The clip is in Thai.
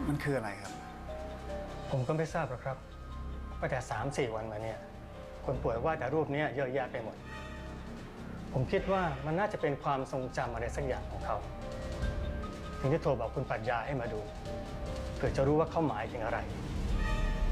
มันคืออะไรครับผมก็ไม่ทราบหรอกครับว่าแต่3-4 วันมาเนี่ยคนป่วยว่าแต่รูปนี้เยอะแยะไปหมดผมคิดว่ามันน่าจะเป็นความทรงจำอะไรสักอย่างของเขาถึงจะโทรบอกคุณปรัชญาให้มาดูเผื่อจะรู้ว่าเขาหมายถึงอะไร